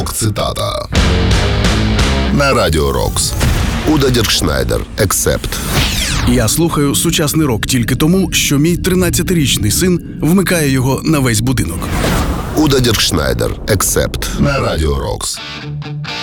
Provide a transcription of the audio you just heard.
Рок-цитата. На Радіо Рокс. Уда Діркшнайдер. Ексепт. Я слухаю сучасний рок тільки тому, що мій 13-річний син вмикає його на весь будинок. Уда Діркшнайдер. Ексепт. На Радіо Рокс.